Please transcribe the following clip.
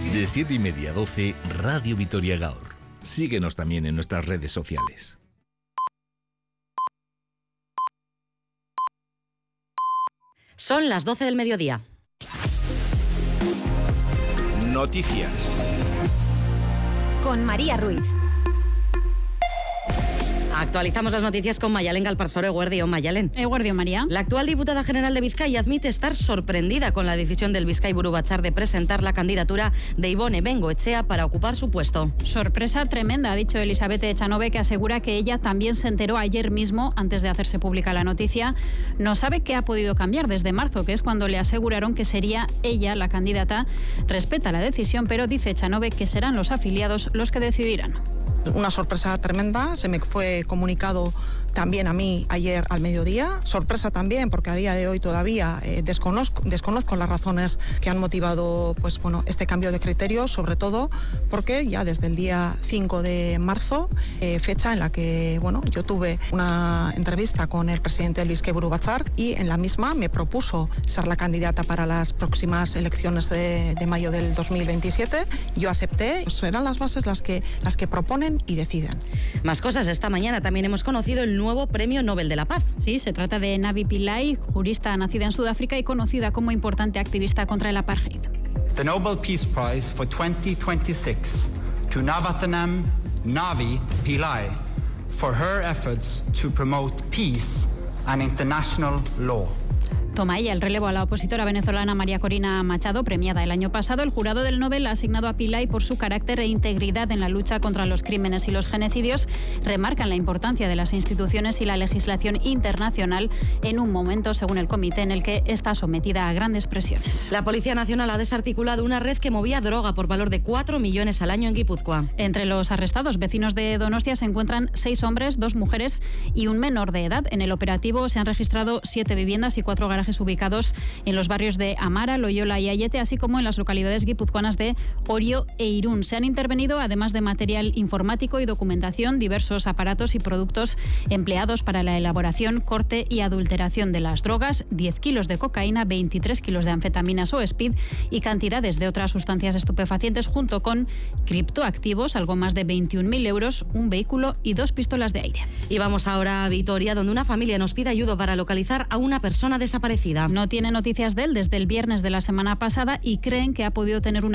De 7:30 a 12, Radio Vitoria Gaur. Síguenos también en nuestras redes sociales. Son las 12 del mediodía. Noticias. Con María Ruiz. Actualizamos las noticias con Mayalen Galparsoro. Eguerdión, Mayalen. Eguerdión, María. La actual diputada general de Vizcaya admite estar sorprendida con la decisión del Bizkaiburu Batzar de presentar la candidatura de Ibone Bengoechea para ocupar su puesto. Sorpresa tremenda, ha dicho Elizabeth Echanove, que asegura que ella también se enteró ayer mismo, antes de hacerse pública la noticia. No sabe qué ha podido cambiar desde marzo, que es cuando le aseguraron que sería ella la candidata. Respeta la decisión, pero dice Echanove que serán los afiliados los que decidirán. Una sorpresa tremenda, se me fue comunicado también a mí ayer al mediodía. Sorpresa también porque a día de hoy todavía desconozco las razones que han motivado este cambio de criterio, sobre todo porque ya desde el día 5 de marzo, fecha en la que yo tuve una entrevista con el presidente del Bizkaiburu Batzar y en la misma me propuso ser la candidata para las próximas elecciones de mayo del 2027. Yo acepté, serán las bases las que proponen y deciden. Más cosas, esta mañana también hemos conocido el nuevo Premio Nobel de la Paz. Sí, se trata de Navi Pillay, jurista nacida en Sudáfrica y conocida como importante activista contra el apartheid. The Nobel Peace Prize for 2026 to Navathanam Navi Pillay for her efforts to promote peace and international law. Toma ella el relevo a la opositora venezolana María Corina Machado, premiada el año pasado. El jurado del Nobel ha asignado a Pillay por su carácter e integridad en la lucha contra los crímenes y los genocidios. Remarcan la importancia de las instituciones y la legislación internacional en un momento, según el comité, en el que está sometida a grandes presiones. La Policía Nacional ha desarticulado una red que movía droga por valor de 4 millones al año en Guipúzcoa. Entre los arrestados vecinos de Donostia se encuentran 6 hombres, 2 mujeres y un menor de edad. En el operativo se han registrado 7 viviendas y 4 garajes ubicados en los barrios de Amara, Loyola y Ayete, así como en las localidades guipuzcoanas de Orio e Irún. Se han intervenido, además de material informático y documentación, diversos aparatos y productos empleados para la elaboración, corte y adulteración de las drogas, 10 kilos de cocaína, 23 kilos de anfetaminas o speed y cantidades de otras sustancias estupefacientes, junto con criptoactivos, algo más de 21.000 euros, un vehículo y 2 pistolas de aire. Y vamos ahora a Vitoria, donde una familia nos pide ayuda para localizar a una persona desaparecida. No tiene noticias de él desde el viernes de la semana pasada y creen que ha podido tener una